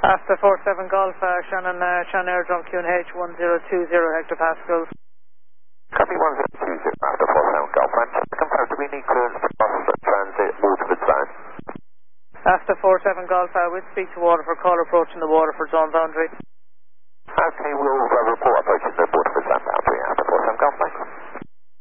After 47 Golf, Shannon Airdrum QNH 1020 hectopascals. Copy 1020 after 47 Golf. And confirm, do we need clearance to cross the transit Waterford zone? After 47 Golf, we'll speak to Waterford, call approaching the Waterford zone boundary. Okay, we'll report approaching the Waterford zone boundary after 47 Golf, thanks.